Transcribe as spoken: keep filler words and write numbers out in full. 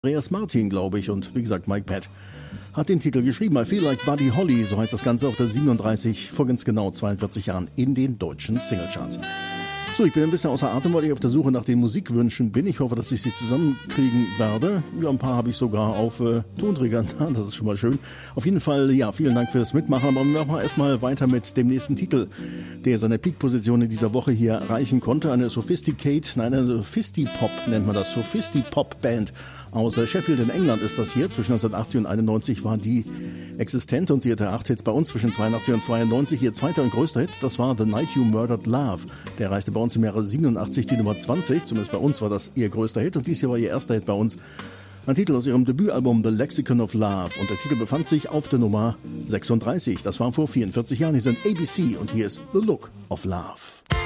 Andreas Martin, glaube ich, und wie gesagt Mike Pat hat den Titel geschrieben. I Feel Like Buddy Holly, so heißt das Ganze, auf der siebenunddreißig vor ganz genau zweiundvierzig Jahren in den deutschen Singlecharts. So, ich bin ein bisschen außer Atem, weil ich auf der Suche nach den Musikwünschen bin. Ich hoffe, dass ich sie zusammenkriegen werde. Ja, ein paar habe ich sogar auf äh, Tonträgern. Das ist schon mal schön. Auf jeden Fall, ja, vielen Dank fürs Mitmachen. Aber wir machen erstmal weiter mit dem nächsten Titel, der seine Peak-Position in dieser Woche hier erreichen konnte. Eine Sophisticate, nein, eine Sophisti-Pop nennt man das. Sophisti-Pop-Band aus Sheffield in England ist das hier. Zwischen neunzehnhundertachtzig und einundneunzig war die existent und sie hatte acht Hits bei uns. Zwischen zweiundachtzig und zweiundneunzig ihr zweiter und größter Hit, das war The Night You Murdered Love. Der erreichte bei uns im Jahre siebenundachtzig die Nummer zwanzig. Zumindest bei uns war das ihr größter Hit und dies hier war ihr erster Hit bei uns. Ein Titel aus ihrem Debütalbum The Lexicon of Love und der Titel befand sich auf der Nummer sechsunddreißig. Das war vor vierundvierzig Jahren. Hier sind A B C und hier ist The Look of Love.